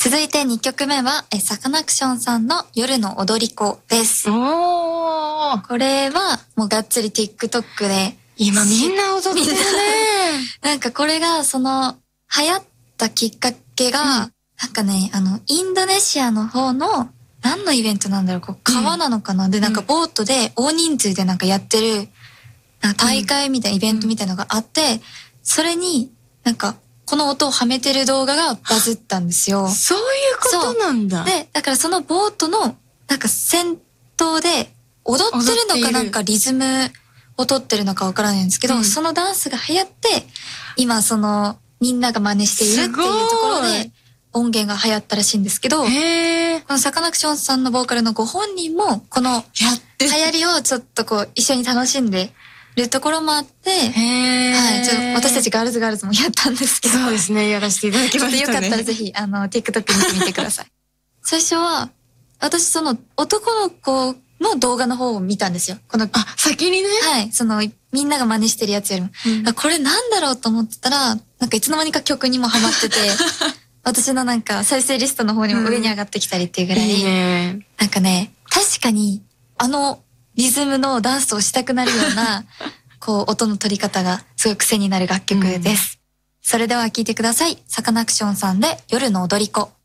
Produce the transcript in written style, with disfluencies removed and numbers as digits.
続いて2曲目はサカナクションさんの夜の踊り子です。 おー。 これはもうがっつり TikTok で今みんな踊ってるね。 なんかこれがその流行ったきっかけが、なんかね、インドネシアの方の何のイベントなんだろう、こう川なのかな、で、なんかボートで大人数でなんかやってる、なんか大会みたいなイベントみたいなのがあって、それになんかこの音をはめてる動画がバズったんですよ。 そういうことなんだ。 で、だからそのボートのなんか先頭で踊ってるのかなんかリズムを取ってるのかわからないんですけど、そのダンスが流行って、今そのみんなが真似しているっていうところで音源が流行ったらしいんですけど、このサカナクションさんのボーカルのご本人もこの流行りをちょっとこう一緒に楽しんでるところもあって、はい、私たちガールズもやったんですけど、 そうですね、やらせていただきましたね。 よかったらぜひTikTok 見てみてください。最初は私その男の子の動画の方を見たんですよ。 先にね。 はい、そのみんなが真似してるやつよりも、これなんだろうと思ってたら、なんかいつの間にか曲にもハマってて、私のなんか再生リストの方にも上に上がってきたりっていうぐらい、 いいね。 なんかね、確かにリズムのダンスをしたくなるようなこう音の取り方がすごい癖になる楽曲です。それでは聴いてください。サカナクションさんで夜の踊り子。